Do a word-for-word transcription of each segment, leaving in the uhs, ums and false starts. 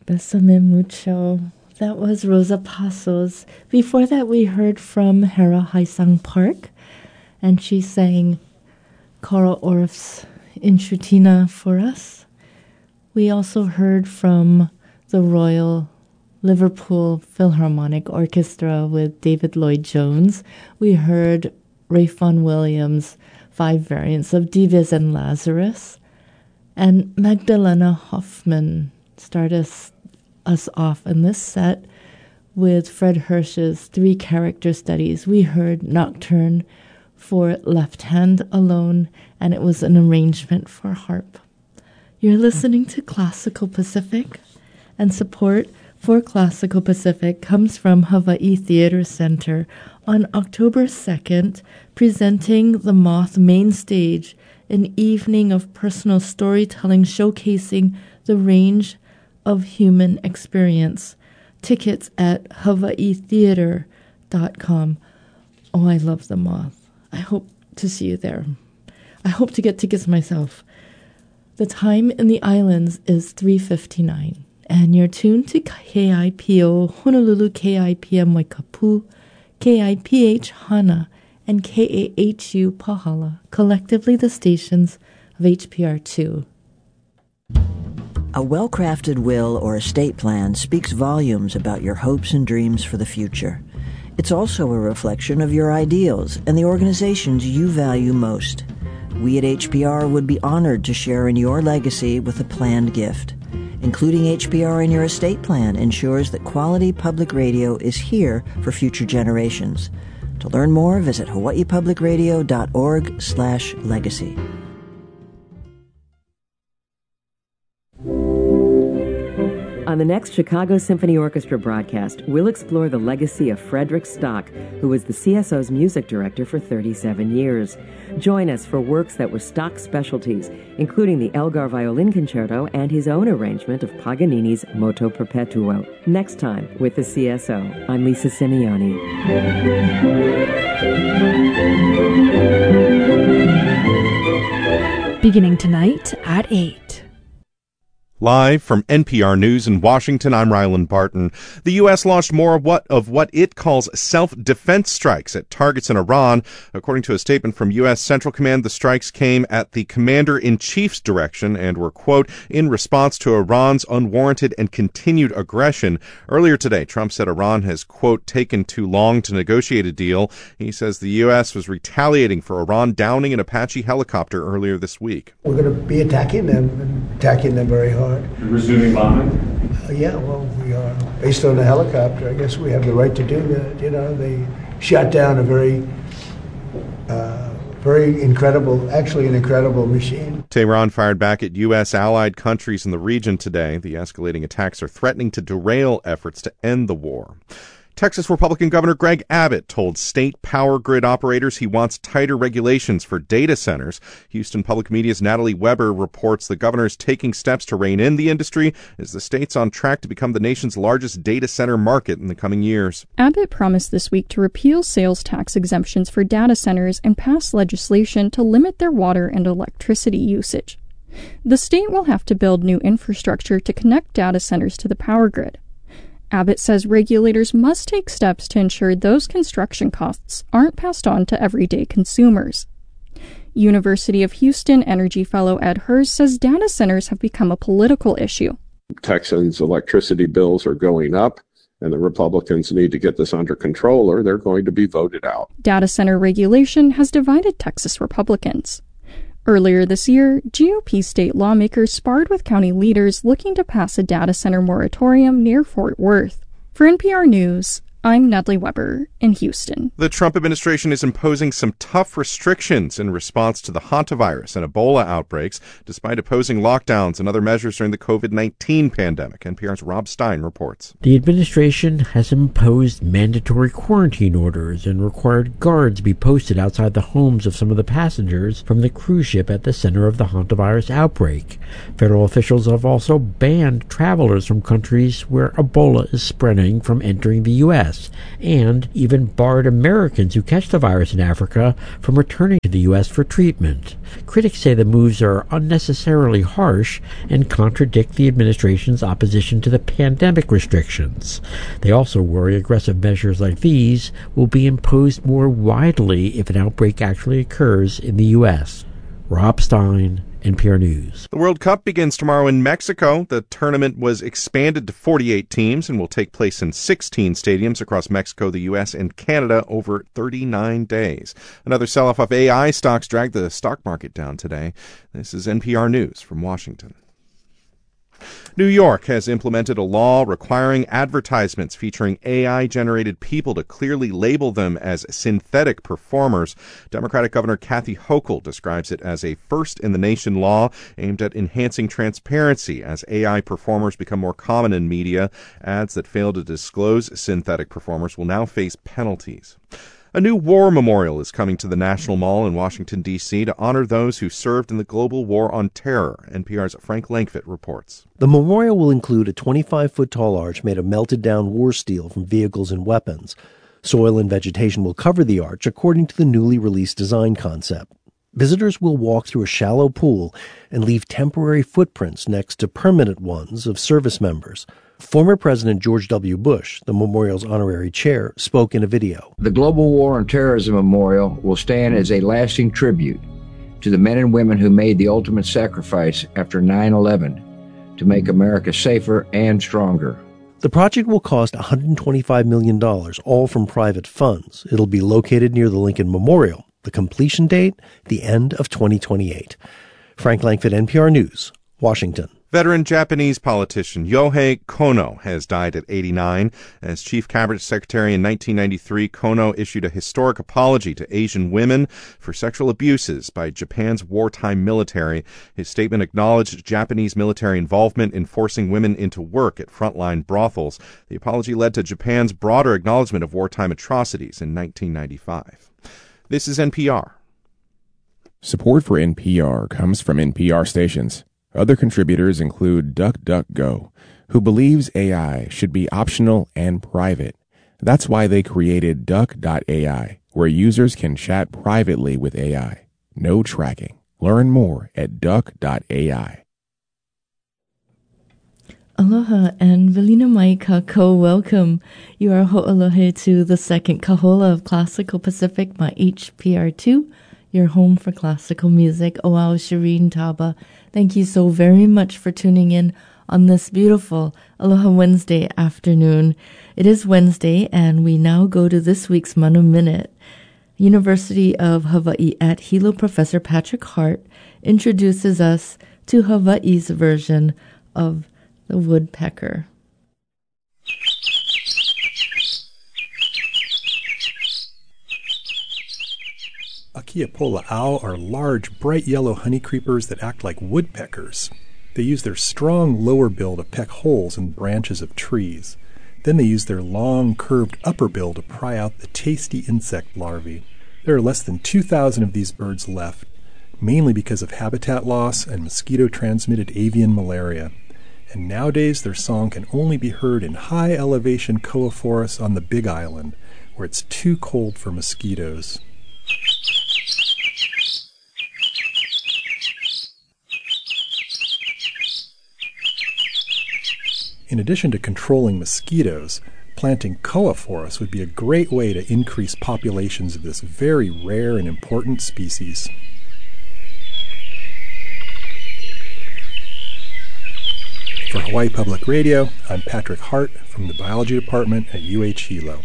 Besame mucho. That was Rosa Passos. Before that, we heard from Hera Haisang Park, and she sang Carl Orff's Inchutina for us. We also heard from the Royal Liverpool Philharmonic Orchestra with David Lloyd-Jones. We heard Ralph Vaughan Williams' Five Variants of Dives and Lazarus. And Magdalena Hoffman started us, us off in this set with Fred Hirsch's Three Character Studies. We heard Nocturne for left hand alone, and it was an arrangement for harp. You're listening to Classical Pacific, and support for Classical Pacific comes from Hawaii Theater Center on October second, presenting The Moth Main Stage, an evening of personal storytelling showcasing the range of human experience. Tickets at hawaii theater dot com. Oh, I love The Moth. I hope to see you there. I hope to get tickets myself. The time in the islands is three fifty-nine, and you're tuned to K I P O Honolulu, K I P M Waikapu, K I P H Hana, and K A H U Pahala, collectively the stations of H P R two. A well-crafted will or estate plan speaks volumes about your hopes and dreams for the future. It's also a reflection of your ideals and the organizations you value most. We at H P R would be honored to share in your legacy with a planned gift. Including H P R in your estate plan ensures that quality public radio is here for future generations. To learn more, visit hawaii public radio dot org slash legacy. On the next Chicago Symphony Orchestra broadcast, we'll explore the legacy of Frederick Stock, who was the C S O's music director for thirty-seven years. Join us for works that were Stock's specialties, including the Elgar Violin Concerto and his own arrangement of Paganini's Moto Perpetuo. Next time with the C S O, I'm Lisa Simeoni. Beginning tonight at eight. Live from N P R News in Washington, I'm Ryland Barton. The U S launched more of what, of what it calls self-defense strikes at targets in Iran. According to a statement from U S Central Command, the strikes came at the commander-in-chief's direction and were, quote, in response to Iran's unwarranted and continued aggression. Earlier today, Trump said Iran has, quote, taken too long to negotiate a deal. He says the U S was retaliating for Iran downing an Apache helicopter earlier this week. We're going to be attacking them and attacking them very hard. Resuming bombing? Uh, yeah, well, we are. Based on the helicopter, I guess we have the right to do that. You know, they shot down a very, uh, very incredible, actually an incredible machine. Tehran fired back at U S allied countries in the region today. The escalating attacks are threatening to derail efforts to end the war. Texas Republican Governor Greg Abbott told state power grid operators he wants tighter regulations for data centers. Houston Public Media's Natalie Weber reports the governor is taking steps to rein in the industry as the state's on track to become the nation's largest data center market in the coming years. Abbott promised this week to repeal sales tax exemptions for data centers and pass legislation to limit their water and electricity usage. The state will have to build new infrastructure to connect data centers to the power grid. Abbott says regulators must take steps to ensure those construction costs aren't passed on to everyday consumers. University of Houston energy fellow Ed Hers says data centers have become a political issue. Texans' electricity bills are going up, and the Republicans need to get this under control or they're going to be voted out. Data center regulation has divided Texas Republicans. Earlier this year, G O P state lawmakers sparred with county leaders looking to pass a data center moratorium near Fort Worth. For N P R News, I'm Natalie Weber in Houston. The Trump administration is imposing some tough restrictions in response to the hantavirus and Ebola outbreaks, despite opposing lockdowns and other measures during the covid nineteen pandemic. N P R's Rob Stein reports. The administration has imposed mandatory quarantine orders and required guards be posted outside the homes of some of the passengers from the cruise ship at the center of the hantavirus outbreak. Federal officials have also banned travelers from countries where Ebola is spreading from entering the U S S, and even barred Americans who catch the virus in Africa from returning to the U S for treatment. Critics say the moves are unnecessarily harsh and contradict the administration's opposition to the pandemic restrictions. They also worry aggressive measures like these will be imposed more widely if an outbreak actually occurs in the U S. Rob Stein, N P R News. The World Cup begins tomorrow in Mexico. The tournament was expanded to forty-eight teams and will take place in sixteen stadiums across Mexico, the U S, and Canada over thirty-nine days. Another sell-off of A I stocks dragged the stock market down today. This is N P R News from Washington. New York has implemented a law requiring advertisements featuring A I-generated people to clearly label them as synthetic performers. Democratic Governor Kathy Hochul describes it as a first-in-the-nation law aimed at enhancing transparency as A I performers become more common in media. Ads that fail to disclose synthetic performers will now face penalties. A new war memorial is coming to the National Mall in Washington, D C to honor those who served in the global war on terror. N P R's Frank Langfitt reports. The memorial will include a twenty-five foot tall arch made of melted down war steel from vehicles and weapons. Soil and vegetation will cover the arch according to the newly released design concept. Visitors will walk through a shallow pool and leave temporary footprints next to permanent ones of service members. Former President George W. Bush, the memorial's honorary chair, spoke in a video. The Global War on Terrorism Memorial will stand as a lasting tribute to the men and women who made the ultimate sacrifice after nine eleven to make America safer and stronger. The project will cost one hundred twenty-five million dollars, all from private funds. It'll be located near the Lincoln Memorial. The completion date, the end of twenty twenty-eight. Frank Langfitt, N P R News, Washington. Veteran Japanese politician Yohei Kono has died at eighty-nine. As chief cabinet secretary in nineteen ninety-three, Kono issued a historic apology to Asian women for sexual abuses by Japan's wartime military. His statement acknowledged Japanese military involvement in forcing women into work at frontline brothels. The apology led to Japan's broader acknowledgement of wartime atrocities in nineteen ninety-five. This is N P R. Support for N P R comes from N P R stations. Other contributors include DuckDuckGo, who believes A I should be optional and private. That's why they created Duck dot A I, where users can chat privately with A I. No tracking. Learn more at Duck dot A I. Aloha and Velina mai kako, welcome. You are ho'alohe to the second kahola of Classical Pacific, my H P R two, your home for classical music. Oau Shireen Taba. Thank you so very much for tuning in on this beautiful Aloha Wednesday afternoon. It is Wednesday, and we now go to this week's Manu Minute. University of Hawaii at Hilo Professor Patrick Hart introduces us to Hawaii's version of the woodpecker. Akiapola'au are large, bright yellow honey creepers that act like woodpeckers. They use their strong lower bill to peck holes in branches of trees. Then they use their long, curved upper bill to pry out the tasty insect larvae. There are less than two thousand of these birds left, mainly because of habitat loss and mosquito-transmitted avian malaria. And nowadays their song can only be heard in high-elevation koa forests on the Big Island, where it's too cold for mosquitoes. In addition to controlling mosquitoes, planting koa forests would be a great way to increase populations of this very rare and important species. For Hawaii Public Radio, I'm Patrick Hart from the Biology Department at U H Hilo.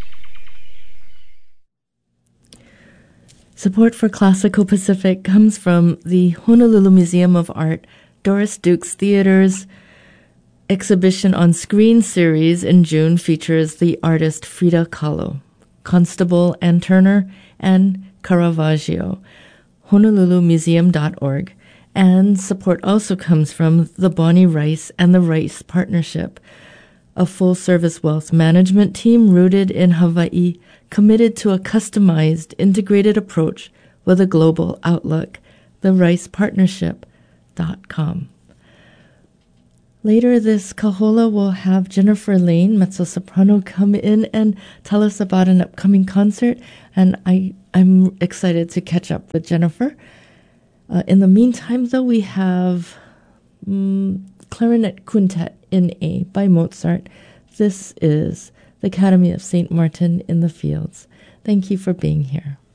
Support for Classical Pacific comes from the Honolulu Museum of Art, Doris Duke's Theater's exhibition on screen series in June features the artist Frida Kahlo, Constable and Turner, and Caravaggio. honolulu museum dot org. And support also comes from the Bonnie Rice and the Rice Partnership, a full-service wealth management team rooted in Hawaii, committed to a customized, integrated approach with a global outlook. the rice partnership dot com. Later this Cajola will have Jennifer Lane, mezzo-soprano, come in and tell us about an upcoming concert, and I, I'm excited to catch up with Jennifer. Uh, in the meantime, though, we have um, Clarinet Quintet in A by Mozart. This is the Academy of Saint Martin in the Fields. Thank you for being here.